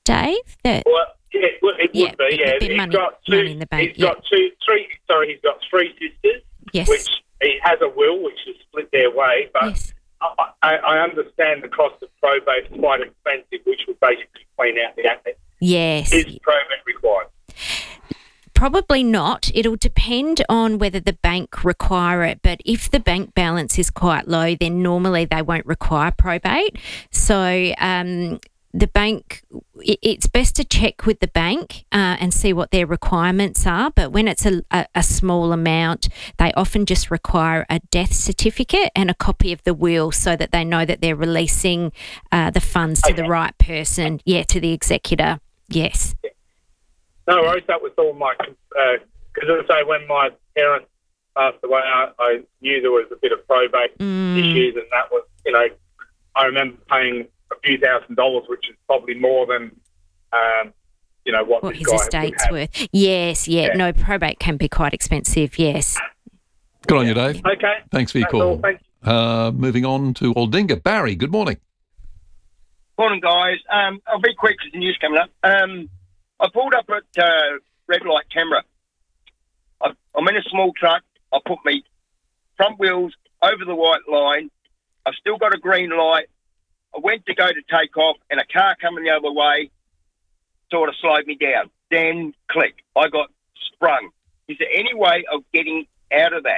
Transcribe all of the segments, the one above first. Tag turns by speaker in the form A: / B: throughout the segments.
A: Dave? That
B: Well, it would be. Yeah,
A: it'd be money in the bank.
B: He's got three sisters.
A: Yes.
B: Which he has a will, which is split their way. But
A: Yes.
B: I understand the cost of probate is quite expensive, which would basically clean out the assets.
A: Yes.
B: Is probate required?
A: Probably not. It'll depend on whether the bank require it. But if the bank balance is quite low, then normally they won't require probate. So the bank, it's best to check with the bank and see what their requirements are. But when it's a small amount, they often just require a death certificate and a copy of the will so that they know that they're releasing the funds to the right person, to the executor. Yes.
B: No worries. That was all my because as I say, when my parents passed away, I knew there was a bit of probate issues, and that was, I remember paying a few $1,000s, which is probably more than what this
A: his
B: guy
A: estate's worth. Yes, no, probate can be quite expensive. Yes.
C: Good on you, Dave.
B: Okay.
C: Thanks for your call.
B: All. Thank you.
C: Moving on to Aldinga. Barry, good morning.
D: Morning, guys. I'll be quick because the news coming up. I pulled up at red light camera. I'm in a small truck. I put my front wheels over the white line. I've still got a green light. I went to go to take off, and a car coming the other way sort of slowed me down. Then, click, I got sprung. Is there any way of getting out of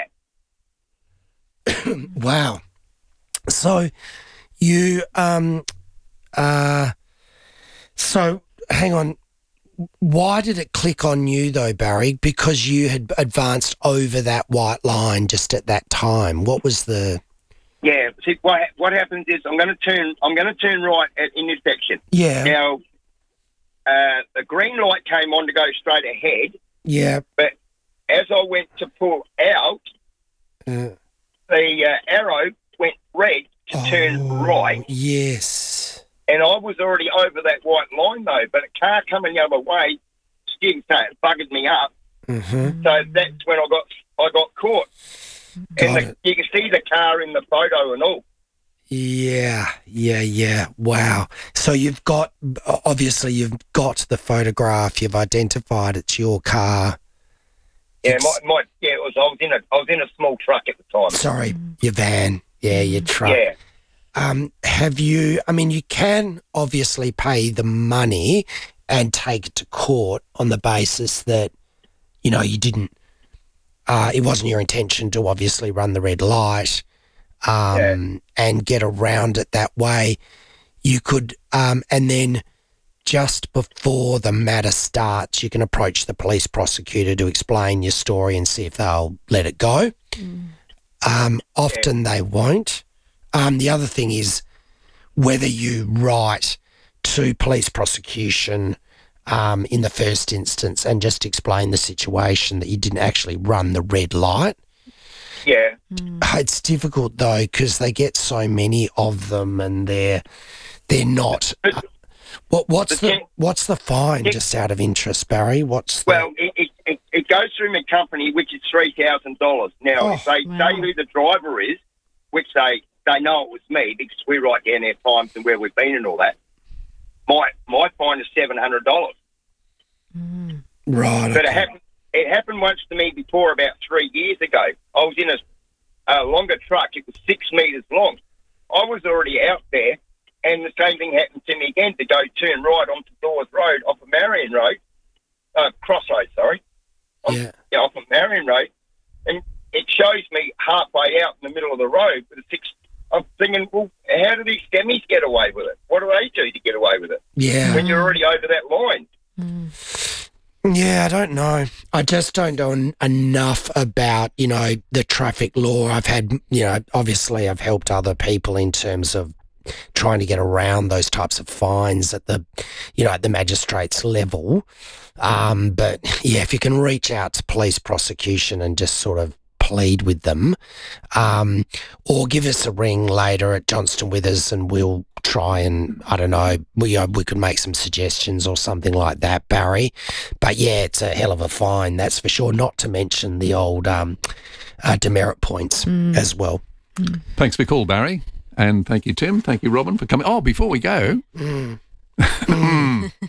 D: that?
E: Wow. So you, so hang on. Why did it click on you though, Barry? Because you had advanced over that white line just at that time. What was the?
D: Yeah. See, what happens is I'm going to turn right at intersection.
E: Yeah.
D: Now, the green light came on to go straight ahead.
E: Yeah.
D: But as I went to pull out, the arrow went red to turn right.
E: Yes.
D: And I was already over that white line, though. But a car coming the other way, buggered me up.
E: Mm-hmm.
D: So that's when I got caught. And you can see the car in the photo and all.
E: Yeah. Wow. So you've got the photograph. You've identified it's your car.
D: Yeah, it was. I was in a small truck at the time.
E: Sorry, your van. Yeah, your truck.
D: Yeah.
E: You can obviously pay the money and take it to court on the basis that, you didn't, it wasn't your intention to obviously run the red light and get around it that way. You could, and then just before the matter starts, you can approach the police prosecutor to explain your story and see if they'll let it go. Often they won't. The other thing is whether you write to police prosecution in the first instance and just explain the situation that you didn't actually run the red light.
D: Yeah.
E: It's difficult though because they get so many of them and they're not. What's the fine? Just out of interest, Barry.
D: It goes through my company, which is $3,000. Now, if they say who the driver is, which they know it was me because we write down their times and where we've been and all that. My fine is $700.
E: Right.
D: But it happened once to me before about 3 years ago. I was in a longer truck. It was 6 metres long. I was already out there, and the same thing happened to me again to go turn right onto Dawes Road off of Marion Road. Crossroads, sorry. Off of Marion Road. And it shows me halfway out in the middle of the road with a six. I'm thinking, well, how do these stemmies get away with it? What do they do to get away with it?
E: Yeah.
D: When you're already over that line.
E: Yeah, I don't know. I just don't know enough about, the traffic law. I've had, obviously I've helped other people in terms of trying to get around those types of fines at the, at the magistrate's level. But yeah, if you can reach out to police prosecution and just sort of plead with them, or give us a ring later at Johnston Withers and we'll try and, I don't know, we could make some suggestions or something like that, Barry. But yeah, it's a hell of a fine, that's for sure, not to mention the old demerit points as well.
C: Thanks for your call, Barry. And thank you, Tim. Thank you, Robin, for coming. Oh, before we go,